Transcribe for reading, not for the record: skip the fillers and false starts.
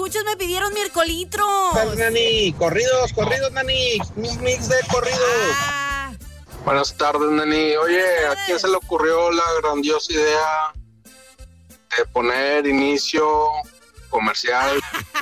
escuchas me pidieron miércolitros. Nani, corridos, Nani. Un mix de corridos. Buenas tardes, Nani. Oye, ¿a quién se le ocurrió la grandiosa idea de poner inicio comercial